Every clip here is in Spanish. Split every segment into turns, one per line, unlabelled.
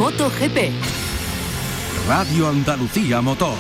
MotoGP.
Radio Andalucía Motor.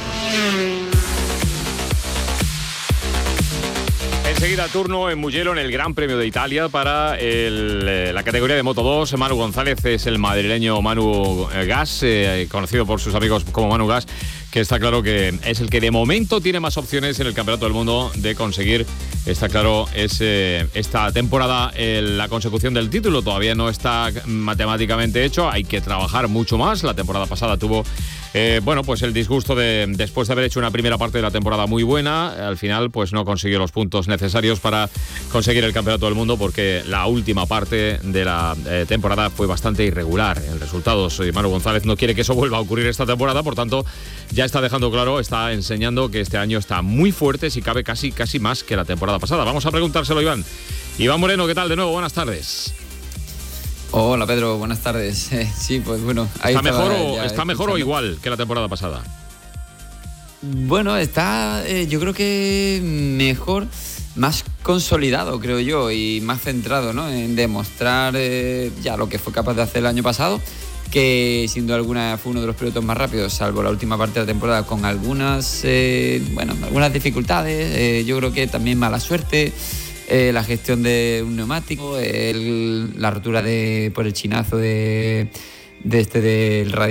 Enseguida turno en Mugello en el Gran Premio de Italia para la categoría de Moto 2. Manu González es el madrileño Manu Gas, conocido por sus amigos como Manu Gas, que está claro que es el que de momento tiene más opciones en el Campeonato del Mundo de conseguir, está claro, esta temporada la consecución del título. Todavía no está matemáticamente hecho, hay que trabajar mucho más. La temporada pasada tuvo pues el disgusto después de haber hecho una primera parte de la temporada muy buena, al final pues no consiguió los puntos necesarios para conseguir el Campeonato del Mundo, porque la última parte de la temporada fue bastante irregular en resultados. Manu González no quiere que eso vuelva a ocurrir esta temporada, por tanto ya está dejando claro, está enseñando que este año está muy fuerte, si cabe casi más que la temporada pasada. Vamos a preguntárselo a Iván. Iván Moreno, ¿qué tal? De nuevo, buenas tardes.
Hola Pedro, buenas tardes. Sí, pues bueno. Ahí
¿Está mejor o igual que la temporada pasada?
Bueno, está yo creo que mejor, más consolidado creo yo, y más centrado, ¿no?, en demostrar ya lo que fue capaz de hacer el año pasado, que sin duda alguna fue uno de los pilotos más rápidos, salvo la última parte de la temporada con algunas dificultades, yo creo que también mala suerte. La gestión de un neumático, la rotura por el chinazo del radiador